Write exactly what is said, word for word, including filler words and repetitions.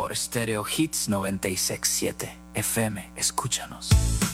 por Stereo Hits noventa y seis punto siete F M. Escúchanos.